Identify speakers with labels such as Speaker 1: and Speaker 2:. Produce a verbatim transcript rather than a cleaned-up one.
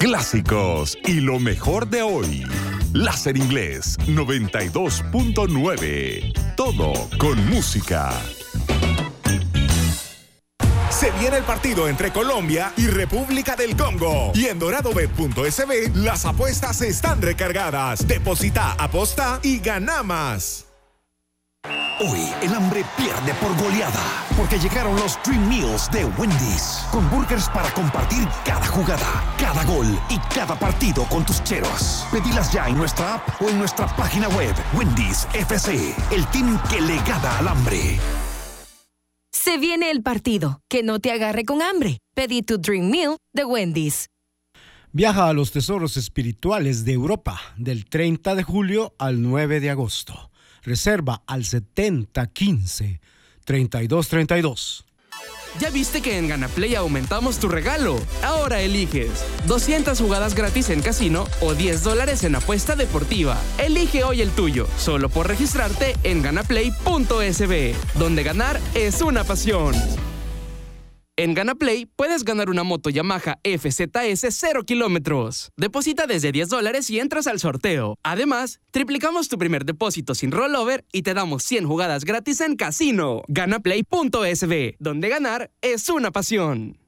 Speaker 1: clásicos y lo mejor de hoy. Láser Inglés noventa y dos punto nueve. Todo con música.
Speaker 2: Se viene el partido entre Colombia y República del Congo. Y en doradobet punto es be las apuestas están recargadas. Deposita, aposta y gana más.
Speaker 3: Hoy el hambre pierde por goleada, porque llegaron los Dream Meals de Wendy's, con burgers para compartir cada jugada, cada gol y cada partido con tus cheros. Pedilas ya en nuestra app o en nuestra página web. Wendy's F C, el team que le gana al hambre.
Speaker 4: Se viene el partido, que no te agarre con hambre. Pedí tu Dream Meal de Wendy's.
Speaker 5: Viaja a los tesoros espirituales de Europa del treinta de julio al nueve de agosto. Reserva al setenta quince treinta y dos treinta y dos.
Speaker 6: ¿Ya viste que en GanaPlay aumentamos tu regalo? Ahora eliges doscientas jugadas gratis en casino o diez dólares en apuesta deportiva. Elige hoy el tuyo, solo por registrarte en ganaplay punto es be, donde ganar es una pasión. En GanaPlay puedes ganar una moto Yamaha F Z S cero kilómetros. Deposita desde diez dólares y entras al sorteo. Además, triplicamos tu primer depósito sin rollover y te damos cien jugadas gratis en casino. ganaplay punto es be, donde ganar es una pasión.